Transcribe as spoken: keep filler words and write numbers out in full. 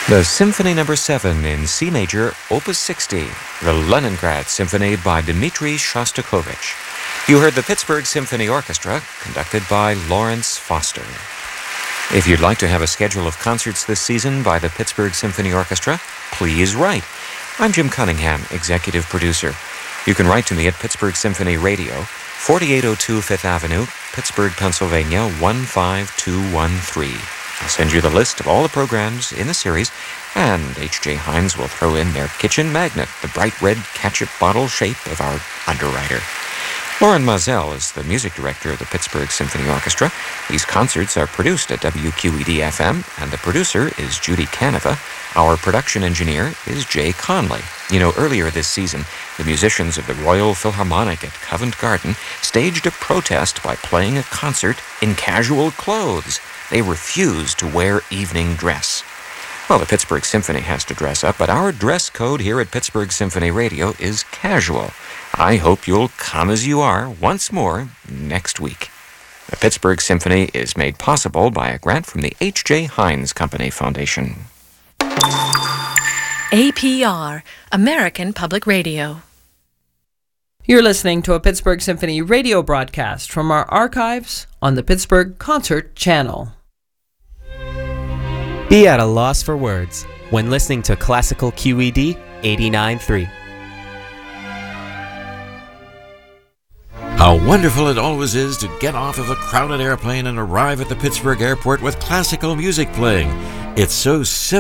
The Symphony Number seven in C Major, Opus sixty, the Leningrad Symphony by Dmitri Shostakovich. You heard the Pittsburgh Symphony Orchestra, conducted by Lawrence Foster. If you'd like to have a schedule of concerts this season by the Pittsburgh Symphony Orchestra, please write. I'm Jim Cunningham, executive producer. You can write to me at Pittsburgh Symphony Radio, forty-eight oh two Fifth Avenue, Pittsburgh, Pennsylvania, one five two one three. I'll send you the list of all the programs in the series, and H J Heinz will throw in their kitchen magnet, the bright red ketchup bottle shape of our underwriter. Lauren Mazel is the music director of the Pittsburgh Symphony Orchestra. These concerts are produced at W Q E D F M, and the producer is Judy Canova. Our production engineer is Jay Conley. You know, earlier this season, the musicians of the Royal Philharmonic at Covent Garden staged a protest by playing a concert in casual clothes. They refused to wear evening dress. Well, the Pittsburgh Symphony has to dress up, but our dress code here at Pittsburgh Symphony Radio is casual. I hope you'll come as you are once more next week. The Pittsburgh Symphony is made possible by a grant from the H J Heinz Company Foundation. A P R, American Public Radio. You're listening to a Pittsburgh Symphony radio broadcast from our archives on the Pittsburgh Concert Channel. Be at a loss for words when listening to Classical Q E D eighty-nine point three. How wonderful it always is to get off of a crowded airplane and arrive at the Pittsburgh airport with classical music playing. It's so